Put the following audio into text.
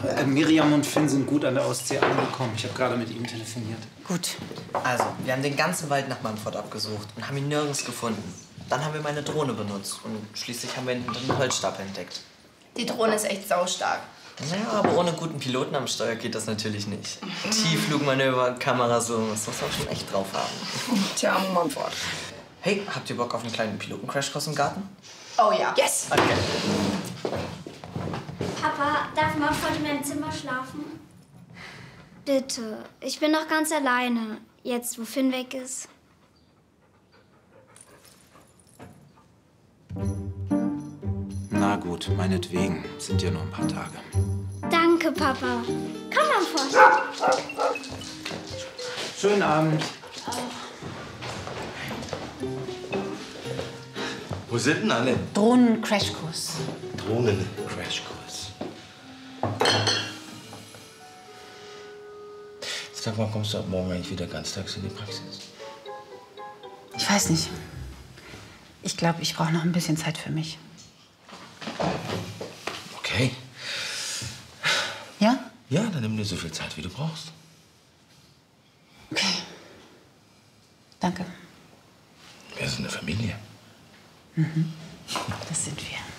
Miriam und Finn sind gut an der Ostsee angekommen. Ich habe gerade mit ihnen telefoniert. Gut. Also, wir haben den ganzen Wald nach Mumford abgesucht und haben ihn nirgends gefunden. Dann haben wir meine Drohne benutzt und schließlich haben wir ihn hinter einem Holzstapel entdeckt. Die Drohne ist echt saustark. Naja, aber ohne guten Piloten am Steuer geht das natürlich nicht. Tiefflugmanöver, Kamerazoom, das muss man schon echt drauf haben. Tja, Mumford. Hey, habt ihr Bock auf einen kleinen Piloten-Crashkurs im Garten? Oh ja. Yes! Okay. Papa, darf Mumford in meinem Zimmer schlafen? Bitte. Ich bin noch ganz alleine, jetzt wo Finn weg ist. Na gut, meinetwegen. Sind ja nur ein paar Tage. Danke, Papa. Komm, Mumford. Schönen Abend. Wo sind denn alle? Drohnen-Crashkurs. Drohnen-Crashkurs. Sag mal, kommst du ab morgen eigentlich wieder ganztags in die Praxis? Ich weiß nicht. Ich glaube, ich brauche noch ein bisschen Zeit für mich. Okay. Ja? Ja, dann nimm dir so viel Zeit, wie du brauchst. Okay. Danke. Wir sind eine Familie. Das sind wir.